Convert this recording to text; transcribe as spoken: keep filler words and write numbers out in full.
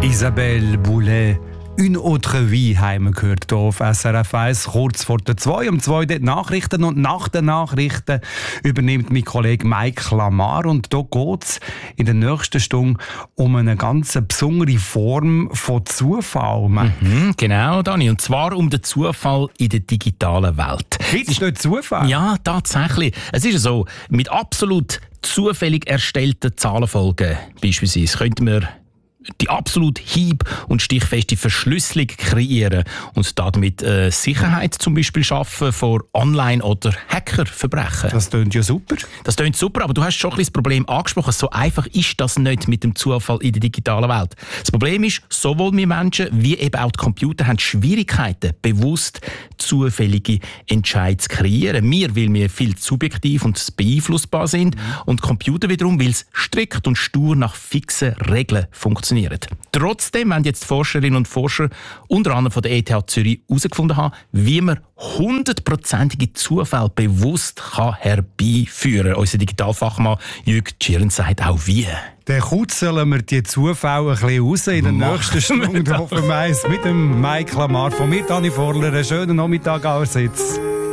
Isabelle Boulay. «Une autre vie» haben wir gehört hier auf S R F eins, kurz vor der zwei. Um zwei die Nachrichten und nach den Nachrichten übernimmt mein Kollege Mike Lamar. Und hier geht es in der nächsten Stunde um eine ganz besondere Form von Zufall. Mhm, genau, Dani. Und zwar um den Zufall in der digitalen Welt. Gibt es dort Zufall? Ja, tatsächlich. Es ist so, mit absolut zufällig erstellten Zahlenfolgen beispielsweise könnten wir die absolut hieb- und stichfeste Verschlüsselung kreieren und damit äh, Sicherheit zum Beispiel schaffen vor Online- oder Hackerverbrechen. Das klingt ja super. Das klingt super, aber du hast schon ein bisschen das Problem angesprochen. So einfach ist das nicht mit dem Zufall in der digitalen Welt. Das Problem ist, sowohl wir Menschen wie eben auch die Computer haben Schwierigkeiten, bewusst zufällige Entscheidungen zu kreieren. Wir, weil wir viel subjektiv und beeinflussbar sind, mhm. und die Computer wiederum, weil es strikt und stur nach fixen Regeln funktioniert. Trotzdem wollen jetzt Forscherinnen und Forscher unter anderem von der E T H Zürich herausgefunden haben, wie man hundertprozentige Zufälle bewusst kann herbeiführen kann. Unser Digitalfachmann Jürg Tschirn sagt auch wie. Dann kutzeln wir die Zufälle ein bisschen raus in der nächsten Stunde. Hoffen wir eins mit dem Mike Lamar. Von mir, Dani Vorler, einen schönen Nachmittag allerseits.